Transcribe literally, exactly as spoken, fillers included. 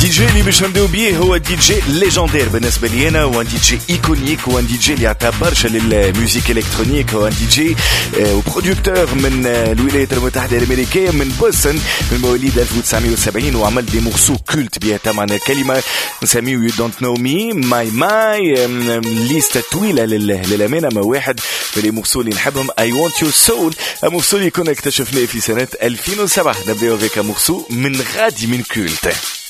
دي جي اللي باش نبداو بيه هو دي جي ليجندير بالنسبه لي انا، وان دي جي ايكونيك، وان دي جي اللي عطى برشا للموسيقى الكترونيك، هو ان دي جي وبروديكتور من الولايات المتحده الامريكيه من بوسطن من مواليد ألف وتسعمية وسبعين، وعمل دي مورسو كولت بها معنى الكلمه نسميه يو دونت نو مي ماي ماي ليست طويله للامانه، ما واحد من لي مورسو اللي نحبهم اي وونت يور سول، مورسو اللي كنا اكتشفناه في سنه ألفين وسبعة. نبداو بك مورسو من غادي من كولت.